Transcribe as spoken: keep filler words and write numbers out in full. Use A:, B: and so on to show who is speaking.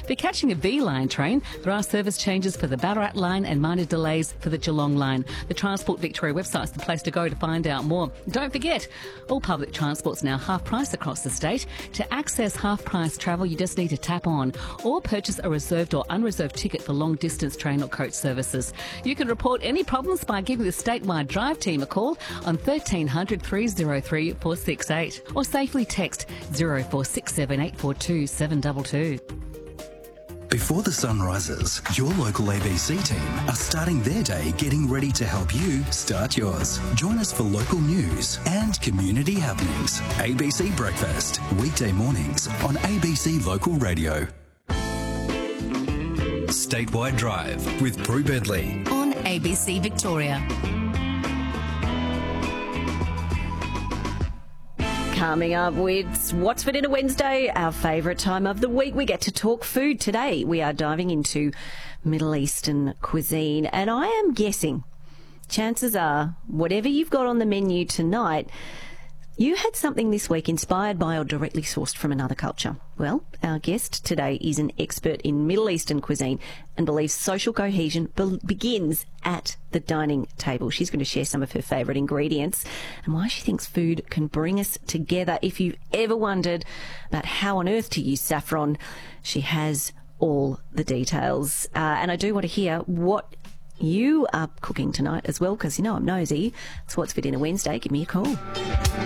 A: If you're catching a V line train, there are service changes for the Ballarat line and minor delays for the Geelong line. The Transport Victoria website is the place to go to find out more. Don't forget, all public transport's now half price across the state. To access half price travel, you just need to tap on or purchase a reserved or unreserved ticket for long distance train or coach services. You can report any problems by giving the statewide drive team a call on thirteen hundred, three oh three, four six eight or safely text zero four six seven, eight four two, seven two two.
B: Before the sun rises, your local A B C team are starting their day getting ready to help you start yours. Join us for local news and community happenings. A B C Breakfast, weekday mornings on A B C Local Radio. Statewide Drive with Prue Bedley
C: on A B C Victoria.
D: Coming up with What's for Dinner Wednesday, our favourite time of the week. We get to talk food today. We are diving into Middle Eastern cuisine, and I am guessing, chances are, whatever you've got on the menu tonight, you had something this week inspired by or directly sourced from another culture. Well, our guest today is an expert in Middle Eastern cuisine and believes social cohesion be- begins at the dining table. She's going to share some of her favourite ingredients and why she thinks food can bring us together. If you've ever wondered about how on earth to use saffron, she has all the details. Uh, and I do want to hear what you are cooking tonight as well, because you know I'm nosy. It's What's for Dinner Wednesday. Give me a call.